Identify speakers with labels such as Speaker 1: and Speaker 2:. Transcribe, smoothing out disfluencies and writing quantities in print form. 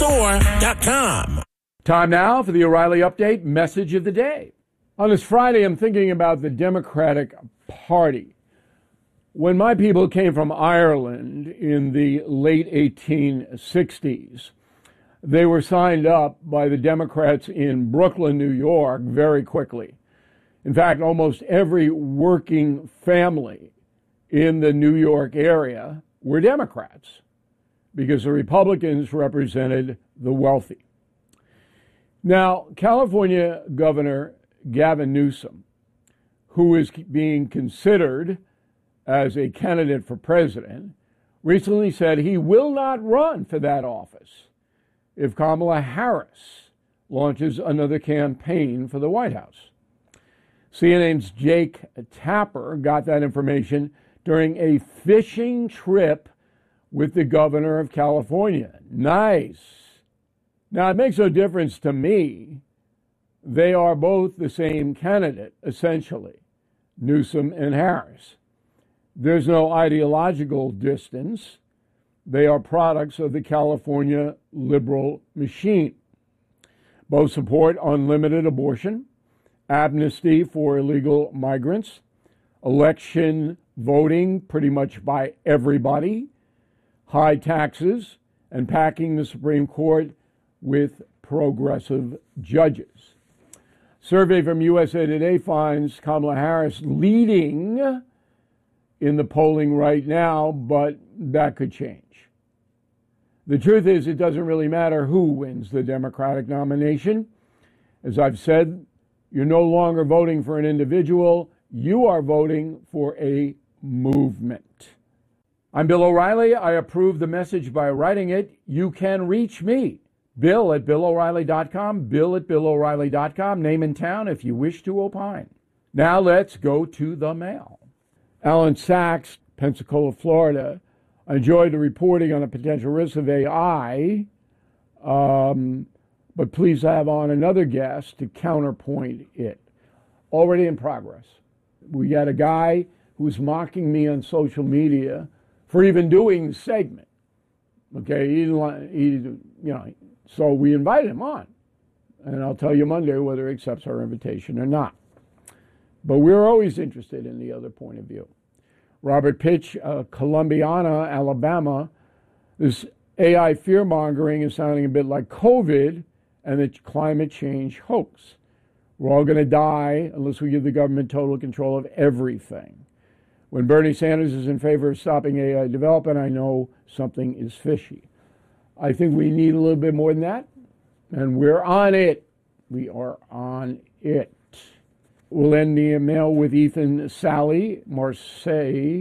Speaker 1: Store.com.
Speaker 2: Time now for the O'Reilly Update message of the day. On this Friday, I'm thinking about the Democratic Party. When my people came from Ireland in the late 1860s, they were signed up by the Democrats in Brooklyn, New York, very quickly. In fact, almost every working family in the New York area were Democrats because the Republicans represented the wealthy. Now, California Governor Gavin Newsom, who is being considered as a candidate for president, recently said he will not run for that office if Kamala Harris launches another campaign for the White House. CNN's Jake Tapper got that information during a fishing trip with the governor of California. Nice. Now, it makes no difference to me. They are both the same candidate, essentially, Newsom and Harris. There's no ideological distance. They are products of the California liberal machine. Both support unlimited abortion, amnesty for illegal migrants, election voting pretty much by everybody, high taxes, and packing the Supreme Court with progressive judges. Survey from USA Today finds Kamala Harris leading in the polling right now, but that could change. The truth is, it doesn't really matter who wins the Democratic nomination. As I've said, you're no longer voting for an individual, you are voting for a movement. I'm Bill O'Reilly. I approve the message by writing it. You can reach me, Bill at BillO'Reilly.com, Bill at BillO'Reilly.com, name and town if you wish to opine. Now let's go to the mail. Alan Sachs, Pensacola, Florida. I enjoyed the reporting on the potential risks of AI, but please have on another guest to counterpoint it. Already in progress. We got a guy who's mocking me on social media for even doing the segment. Okay, so we invited him on, and I'll tell you Monday whether he accepts our invitation or not. But we're always interested in the other point of view. Robert Pitch, Columbiana, Alabama. This AI fear-mongering is sounding a bit like COVID and the climate change hoax. We're all going to die unless we give the government total control of everything. When Bernie Sanders is in favor of stopping AI development, I know something is fishy. I think we need a little bit more than that, and we're on it. We are on it. We'll end the email with Ethan Sally, Marseille.